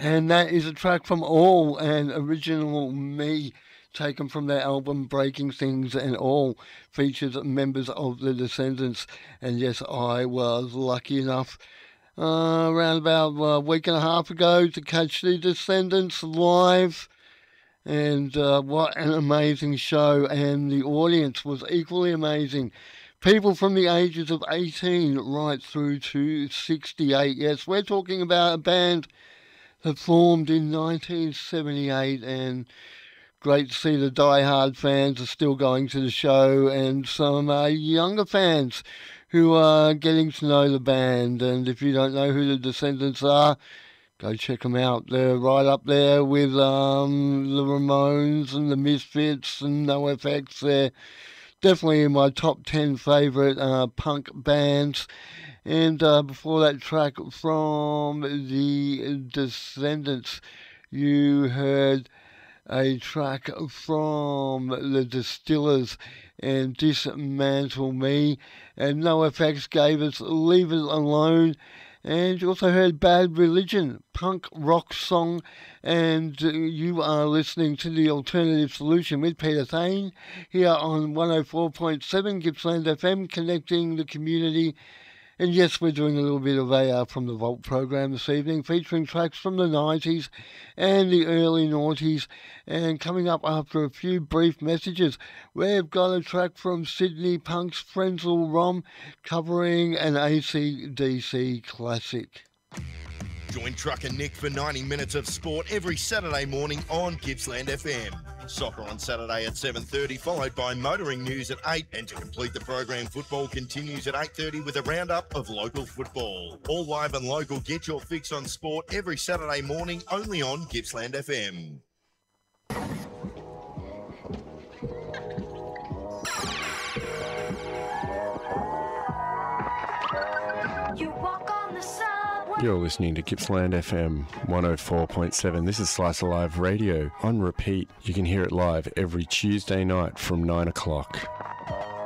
And that is a track from All, and Original Me, taken from their album Breaking Things, and All features members of the Descendants. And yes, I was lucky enough around about a week and a half ago to catch the Descendants live. And what an amazing show, and the audience was equally amazing. People from the ages of 18 right through to 68. Yes, we're talking about a band that formed in 1978, and great to see the die-hard fans are still going to the show, and some younger fans who are getting to know the band. And if you don't know who the Descendants are, go check them out. They're right up there with the Ramones and the Misfits and NoFX. They're definitely in my top 10 favourite punk bands. And before that track from the Descendants, you heard a track from the Distillers and Dismantle Me. And NoFX gave us Leave It Alone. And you also heard Bad Religion, punk rock song. And you are listening to The Alternative Solution with Peter Thane here on 104.7 Gippsland FM, connecting the community. And yes, we're doing a little bit of a From the Vault program this evening, featuring tracks from the 90s and the early noughties. And coming up after a few brief messages, we've got a track from Sydney Punk's Frenzal Rom covering an AC/DC classic. Join Trucker Nick for 90 minutes of sport every Saturday morning on Gippsland FM. Soccer on Saturday at 7:30, followed by motoring news at 8. And to complete the program, football continues at 8:30 with a roundup of local football. All live and local, get your fix on sport every Saturday morning only on Gippsland FM. You're listening to Gippsland FM 104.7. This is Slice of Live Radio on repeat. You can hear it live every Tuesday night from 9 o'clock.